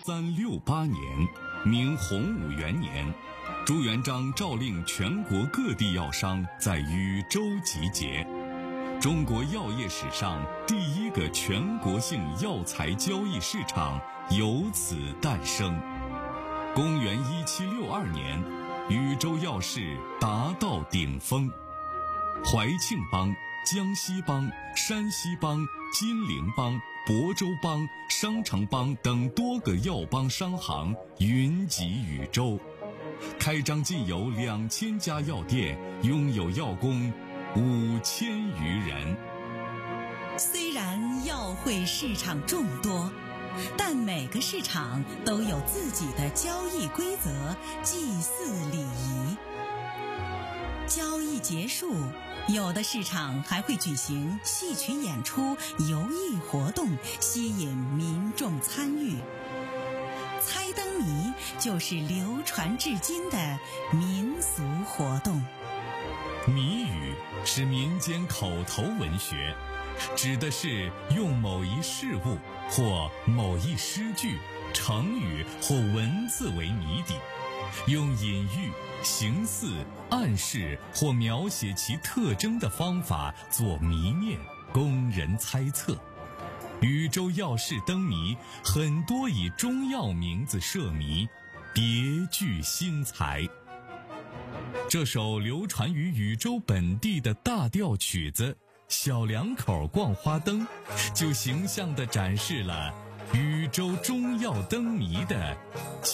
1368年，明洪武元年，朱元璋诏令全国各地药商在禹州集结，中国药业史上第一个全国性药材交易市场由此诞生。公元1762年，禹州药市达到顶峰，怀庆帮、江西帮、山西帮、金陵帮、亳州帮、商城帮等多个药帮商行云集禹州，开张近有2000家药店，拥有药工5000余人。 虽然药会市场众多，但每个市场都有自己的交易规则、祭祀礼仪。交易结束，有的市场还会举行戏曲演出、游艺活动，吸引民众参与。猜灯谜就是流传至今的民俗活动。 谜语是民间口头文学，指的是用某一事物或某一诗句、成语或文字为谜底，用隐喻、形似、暗示或描写其特征的方法做谜面，供人猜测。禹州药市灯谜很多以中药名字设谜，别具新才。这首流传于禹州本地的大调曲子《小两口逛花灯》，就形象地展示了禹州中药灯谜的